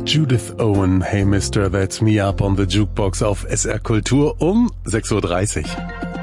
Judith Owen, Hey Mister, That's Me Up on the Jukebox auf SR Kultur um 6.30 Uhr.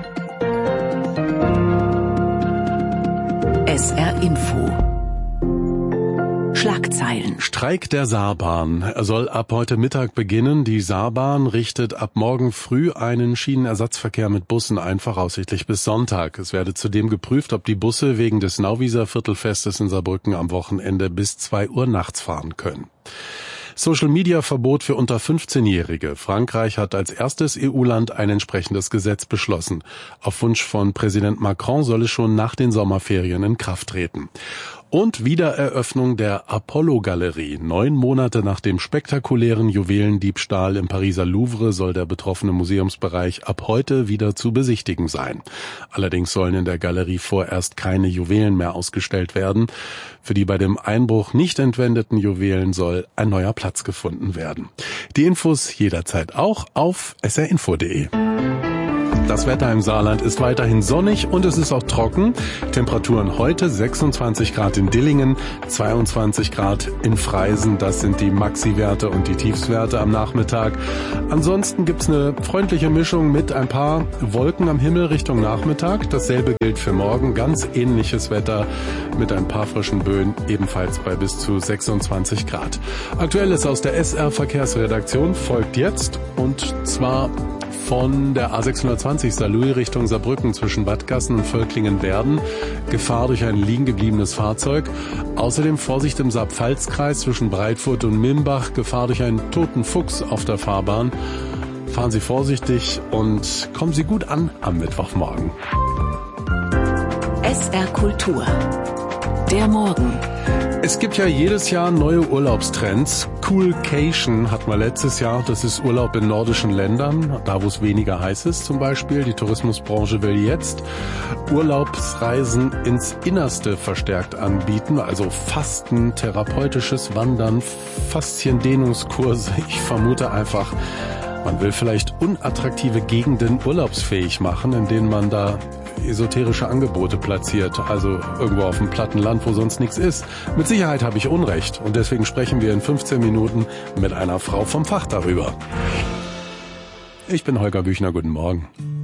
SR Info. Schlagzeilen. Streik der Saarbahn. Er soll ab heute Mittag beginnen. Die Saarbahn richtet ab morgen früh einen Schienenersatzverkehr mit Bussen ein, voraussichtlich bis Sonntag. Es werde zudem geprüft, ob die Busse wegen des Nauwieser Viertelfestes in Saarbrücken am Wochenende bis 2 Uhr nachts fahren können. Social-Media-Verbot für unter 15-Jährige. Frankreich hat als erstes EU-Land ein entsprechendes Gesetz beschlossen. Auf Wunsch von Präsident Macron soll es schon nach den Sommerferien in Kraft treten. Und Wiedereröffnung der Apollo-Galerie. 9 Monate nach dem spektakulären Juwelendiebstahl im Pariser Louvre soll der betroffene Museumsbereich ab heute wieder zu besichtigen sein. Allerdings sollen in der Galerie vorerst keine Juwelen mehr ausgestellt werden. Für die bei dem Einbruch nicht entwendeten Juwelen soll ein neuer Platz gefunden werden. Die Infos jederzeit auch auf srinfo.de. Das Wetter im Saarland ist weiterhin sonnig und es ist auch trocken. Temperaturen heute 26 Grad in Dillingen, 22 Grad in Freisen. Das sind die Maxi-Werte und die Tiefstwerte am Nachmittag. Ansonsten gibt's eine freundliche Mischung mit ein paar Wolken am Himmel Richtung Nachmittag. Dasselbe gilt für morgen. Ganz ähnliches Wetter mit ein paar frischen Böen, ebenfalls bei bis zu 26 Grad. Aktuelles aus der SR Verkehrsredaktion folgt jetzt, und zwar von der A620 Saarlouis Richtung Saarbrücken zwischen Bad Gassen und Völklingen-Werden. Gefahr durch ein liegen gebliebenes Fahrzeug. Außerdem Vorsicht im Saar-Pfalz-Kreis zwischen Breitfurt und Mimbach. Gefahr durch einen toten Fuchs auf der Fahrbahn. Fahren Sie vorsichtig und kommen Sie gut an am Mittwochmorgen. SR Kultur. Der Morgen. Es gibt ja jedes Jahr neue Urlaubstrends. Coolcation hatten wir letztes Jahr. Das ist Urlaub in nordischen Ländern, da wo es weniger heiß ist zum Beispiel. Die Tourismusbranche will jetzt Urlaubsreisen ins Innerste verstärkt anbieten. Also Fasten, therapeutisches Wandern, Fasziendehnungskurse. Ich vermute einfach, man will vielleicht unattraktive Gegenden urlaubsfähig machen, in denen man da esoterische Angebote platziert, also irgendwo auf dem platten Land, wo sonst nichts ist. Mit Sicherheit habe ich Unrecht und deswegen sprechen wir in 15 Minuten mit einer Frau vom Fach darüber. Ich bin Holger Büchner, guten Morgen.